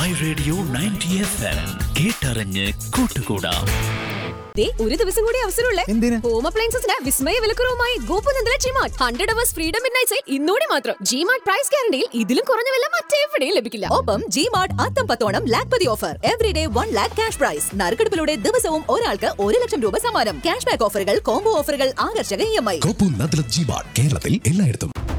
My radio 90 FM കേട്ടറിഞ്ഞ് കൂട്ടുകൂടാം. ഒരു ദിവസം കൂടി അവസരമുള്ളേ. ഹോം അപ്ലയൻസസിന് വിസ്മയ വിലക്കുറവുമായി ഗോപുനന്ദന G-Mart 100 hours freedom midnight sale ഇന്നോടെ മാത്രം. ജിമാർട്ട് പ്രൈസ് ഗ്യാരണ്ടിയിൽ ഇതിലും കുറഞ്ഞ വില മറ്റെവിടെയും ലഭിക്കില്ല. ഒപ്പം ജിമാർട്ട് അത്തം 10 Lakhpati offer. Everyday 1 lakh cash prize. നറുക്കെടുപ്പിലൂടെ ദിവസവും ഒരാൾക്ക് 1 ലക്ഷം രൂപ സമ്മാനം. ക്യാഷ് ബാക്ക് ഓഫറുകൾ, കോംബോ ഓഫറുകൾ, ആകർഷക EMI. ഗോപുനന്ദന ജിമാർട്ട് കേരളത്തിൽ എല്ലായിടത്തും.